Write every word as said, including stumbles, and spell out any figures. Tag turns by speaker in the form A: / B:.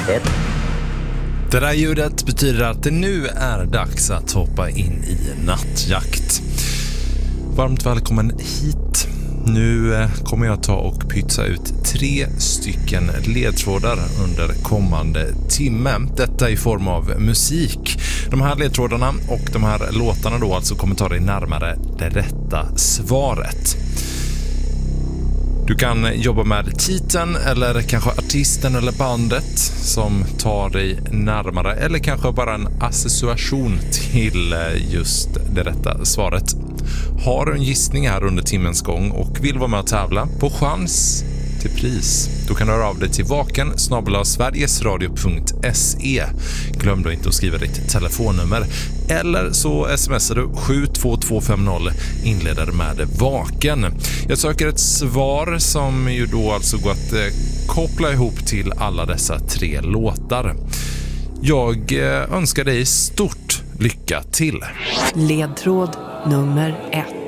A: ett.
B: Det där ljudet betyder att det nu är dags att hoppa in i nattjakt. Varmt välkommen hit. Nu kommer jag ta och pytsa ut tre stycken ledtrådar under kommande timme. Detta i form av musik. De här ledtrådarna och de här låtarna då alltså kommer ta dig närmare det rätta svaret. Du kan jobba med titeln eller kanske artisten eller bandet som tar dig närmare, eller kanske bara en association till just det rätta svaret. Har du en gissning här under timmens gång och vill vara med och tävla på chans till pris, då kan du höra av dig till vaken snabel-a sverigesradio punkt se. Glöm då inte att skriva ditt telefonnummer, eller så smsar du sju två två fem noll, inleder med vaken. Jag söker ett svar som ju då alltså går att eh, koppla ihop till alla dessa tre låtar. Jag eh, önskar dig stort lycka till.
C: Ledtråd nummer ett.